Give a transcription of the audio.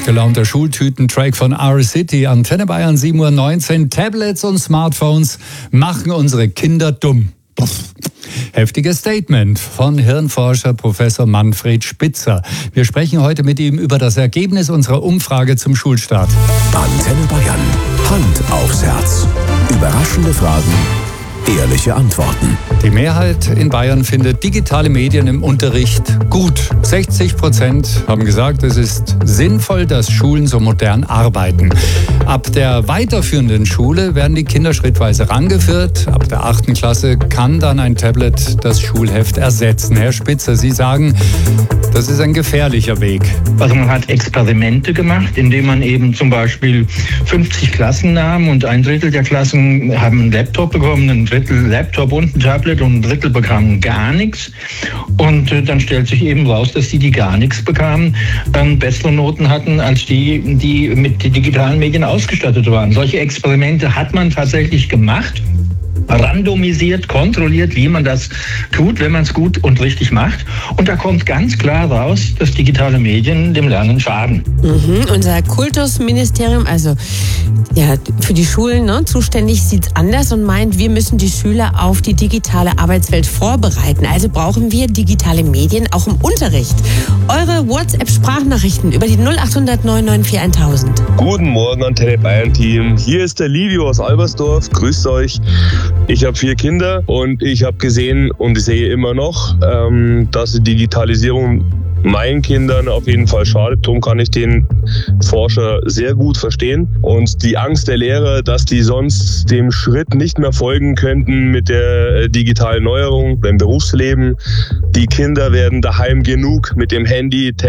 gut gelaunter Schultüten-Track von Our City. Antenne Bayern 7:19 Uhr. Tablets und Smartphones machen unsere Kinder dumm. Heftiges Statement von Hirnforscher Professor Manfred Spitzer. Wir sprechen heute mit ihm über das Ergebnis unserer Umfrage zum Schulstart. Antenne Bayern. Hand aufs Herz. Überraschende Fragen, ehrliche Antworten. Die Mehrheit in Bayern findet digitale Medien im Unterricht gut. 60% haben gesagt, es ist sinnvoll, dass Schulen so modern arbeiten. Ab der weiterführenden Schule werden die Kinder schrittweise rangeführt. Ab der 8. Klasse kann dann ein Tablet das Schulheft ersetzen. Herr Spitzer, Sie sagen, das ist ein gefährlicher Weg. Also man hat Experimente gemacht, indem man eben zum Beispiel 50 Klassen nahm und ein Drittel der Klassen haben einen Laptop bekommen, ein Drittel Laptop und ein Tablet und ein Drittel bekamen gar nichts. Und dann stellt sich eben raus, dass die gar nichts bekamen, bessere Noten hatten als die mit digitalen Medien ausgestattet waren. Solche Experimente hat man tatsächlich gemacht. Randomisiert, kontrolliert, wie man das tut, wenn man es gut und richtig macht. Und da kommt ganz klar raus, dass digitale Medien dem Lernen schaden. Unser Kultusministerium, also ja, für die Schulen zuständig, sieht es anders und meint, wir müssen die Schüler auf die digitale Arbeitswelt vorbereiten. Also brauchen wir digitale Medien auch im Unterricht. Eure WhatsApp-Sprachnachrichten über die 0800 994 1000. Guten Morgen, Antenne Bayern Team. Hier ist der Livio aus Albersdorf. Grüßt euch. Ich habe 4 Kinder und ich habe gesehen und ich sehe immer noch, dass die Digitalisierung meinen Kindern auf jeden Fall schadet. Darum kann ich den Forscher sehr gut verstehen. Und die Angst der Lehrer, dass die sonst dem Schritt nicht mehr folgen könnten mit der digitalen Neuerung beim Berufsleben. Die Kinder werden daheim genug mit dem Handy,